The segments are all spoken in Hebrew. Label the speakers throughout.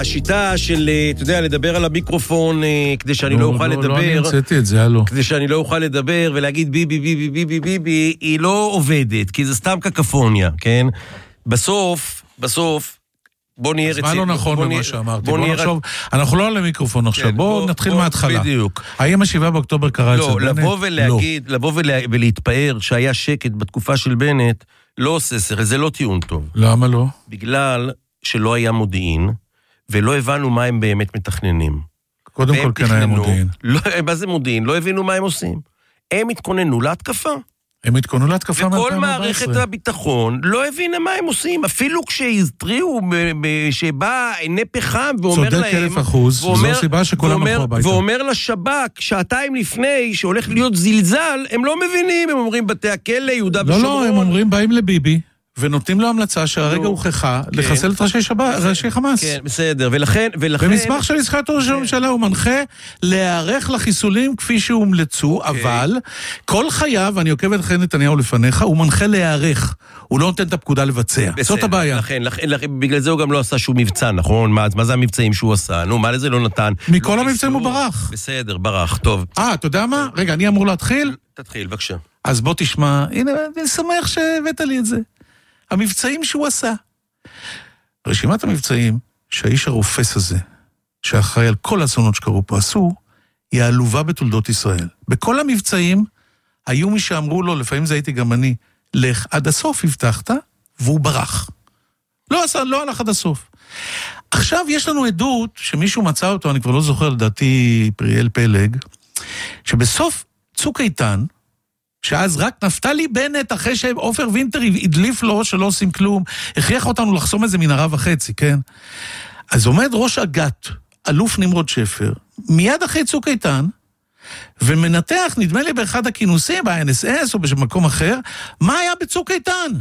Speaker 1: השיטה של, אתה יודע, לדבר על המיקרופון כדי שאני לא אוכל לדבר.
Speaker 2: לא, אני המצאתי את זה, הלו.
Speaker 1: כדי שאני לא אוכל לדבר ולהגיד ביבי, ביבי, ביבי, ביבי, היא לא עובדת, כי זה סתם קקפוניה, כן? בסוף, בוא נהיה רציני.
Speaker 2: אז מה לא נכון במה שאמרתי? בוא נחשוב, אנחנו לא על המיקרופון עכשיו, בוא נתחיל מההתחלה.
Speaker 1: בדיוק.
Speaker 2: האם ה7 באוקטובר קרה אצל בנט?
Speaker 1: לבוא ולהתפאר שהיה שקט בתקופה של בנט, לא עושה סרט, זה לא טיעון טוב.
Speaker 2: למה לא?
Speaker 1: בגלל שלא היה מודיעין, ולא הבנו מה הם באמת מתכננים.
Speaker 2: קודם כל כן היה מודיעין.
Speaker 1: מה זה מודיעין? לא הבינו מה הם עושים. הם התכוננו להתקפה.
Speaker 2: הם התכוננו להתקפה מ-2014.
Speaker 1: וכל מערכת הביטחון לא הבינה מה הם עושים. אפילו כשהזטריעו שבא עיני פחם ואומר להם...
Speaker 2: צודק 1,000%, זו הסיבה שכולם הלכו הביתה.
Speaker 1: ואומר לשב"כ, שעתיים לפני שהולך להיות זלזל, הם לא מבינים, הם אומרים בתי הכלא, יהודה ושומרון.
Speaker 2: לא, הם אומרים באים לביבי, ונותנים לו המלצה שהרגע הוכחה לחסל את ראשי חמאס.
Speaker 1: כן, בסדר, ולכן...
Speaker 2: במסמך של לשכת ראש הממשלה הוא מנחה להיערך לחיסולים כפי שהומלצו, אבל כל חייו, אני עוקב אחרי נתניהו לפניך, הוא מנחה להיערך, הוא לא נותן את הפקודה לבצע. זאת הבעיה.
Speaker 1: לכן, בגלל זה הוא גם לא עשה שום מבצע, נכון? מה זה המבצעים שהוא עשה? נו, מה לזה לא נתן?
Speaker 2: מכל המבצעים הוא ברח.
Speaker 1: בסדר, ברח, טוב.
Speaker 2: אתה יודע מה? רגע, אני אמור להתחיל?
Speaker 1: תתחיל, בבקשה.
Speaker 2: אז בוא תשמע, הנה, אני שמח שהבאת לי את זה. המבצעים שהוא עשה. רשימת המבצעים שהאיש הרופס הזה, שאחראי על כל האסונות שקרו פה עשו, היא העלובה בתולדות ישראל. בכל המבצעים היו מי שאמרו לו, לפעמים זה הייתי גם אני, לך עד הסוף הבטחת, והוא ברח. לא הלך עד הסוף. עכשיו יש לנו עדות שמישהו מצא אותו, אני כבר לא זוכר לדעתי פריאל פלג, שבסוף צוק איתן, שאז רק נפתלי בנט, אחרי שאופר וינטר הדליף לו שלא עושים כלום, הכריח אותנו לחסום איזה מנהרה וחצי, כן? אז עומד ראש אג"ת, אלוף נמרוד שפר, מיד אחרי צוק איתן, ומנתח, נדמה לי באחד הכינוסים, ב-NSS או במקום אחר, מה היה בצוק איתן?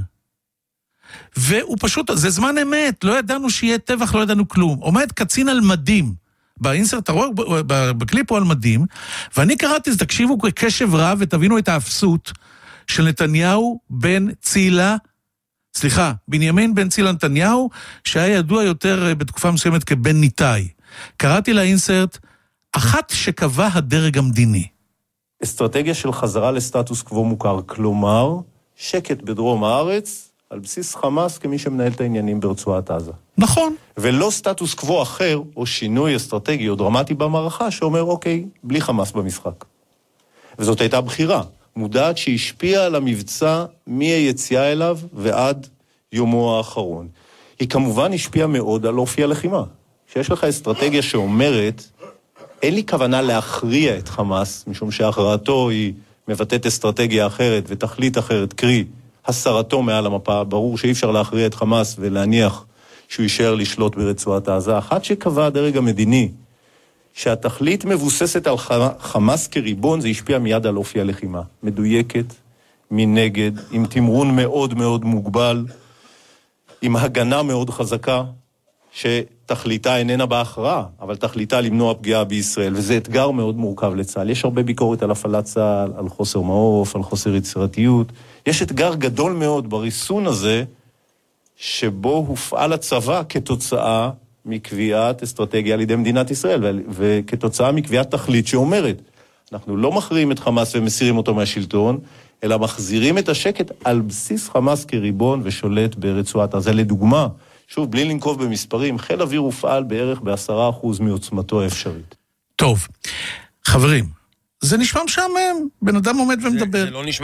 Speaker 2: והוא פשוט, זה זמן אמת, לא ידענו שיהיה טבח, לא ידענו כלום. עומד קצין על מדים, באינסרט, אתה רואה, בקליפ הוא על מדים, ואני קראתי, אז תקשיבו קשב רב, ותבינו את האפסות של נתניהו בנימין בן צילה נתניהו, שהיה ידוע יותר בתקופה מסוימת כבן ניתאי. קראתי לאינסרט, אחת שקבע הדרג המדיני.
Speaker 3: אסטרטגיה של חזרה לסטטוס קוו מוכר, כלומר, שקט בדרום הארץ, על בסיס חמאס כמי שמנהל את העניינים ברצועת עזה.
Speaker 2: נכון.
Speaker 3: ולא סטטוס קוו אחר, או שינוי אסטרטגי או דרמטי במערכה, שאומר, אוקיי, בלי חמאס במשחק. וזאת הייתה בחירה, מודעת שהשפיעה על המבצע מהיציאה אליו ועד יומו האחרון. היא כמובן השפיעה מאוד על אופי הלחימה. שיש לך אסטרטגיה שאומרת, אין לי כוונה להכריע את חמאס, משום שהכרעתו היא מבטאת אסטרטגיה אחרת ותכלית אחרת, קרי, הסרתו מעל המפה. ברור שאי אפשר להכריע את חמאס ולהניח שהוא יישאר לשלוט ברצועת עזה. אחת שקבע הדרג המדיני, שהתכלית מבוססת על חמאס כריבון, זה השפיע מיד על אופי הלחימה. מדויקת, מנגד, עם תמרון מאוד מאוד מוגבל, עם הגנה מאוד חזקה, שתכליתה איננה בהכרעה, אבל תכליתה למנוע פגיעה בישראל, וזה אתגר מאוד מורכב לצה"ל. יש הרבה ביקורת על הפעלת צה"ל, על חוסר מעוף, על חוסר יצירתיות. יש אתגר גדול מאוד בריסון הזה, שבו הופעל הצבא כתוצאה מקביעת אסטרטגיה על ידי מדינת ישראל, וכתוצאה מקביעת תכלית שאומרת, אנחנו לא מכריעים את חמאס ומסירים אותו מהשלטון, אלא מחזירים את השקט על בסיס חמאס כריבון ושולט ברצועת עזה. לדוגמה, שוב, בלי לנקוב במספרים, חיל אוויר הופעל בערך ב10% מעוצמתו האפשרית.
Speaker 2: טוב, חברים, זה נשמע משעמם, בן אדם עומד ומדבר.
Speaker 1: זה לא נשמע